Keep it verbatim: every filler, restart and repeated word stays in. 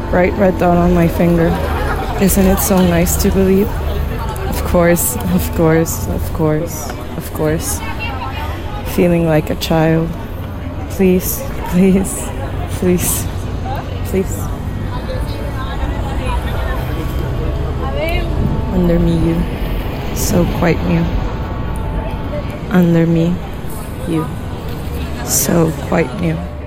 bright red dot on my finger. Isn't it so nice to believe? Of course, of course, of course, of course. Feeling like a child. Please, please, please, please. Under me, you. So quite new. Under me, you. So quite new.